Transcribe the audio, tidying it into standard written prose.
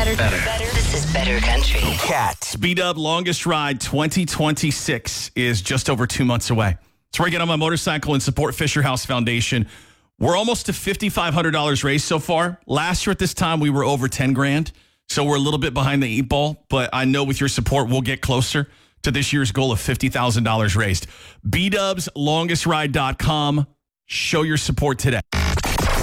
Better. This is Better Country. Cat. B-Dub Longest Ride 2026 is just over 2 months away. So I get on my motorcycle and support Fisher House Foundation. We're almost to $5,500 raised so far. Last year at this time, we were over 10 grand. So we're a little bit behind the 8 ball, but I know with your support, we'll get closer to this year's goal of $50,000 raised. BDubsLongestRide.com. Show your support today.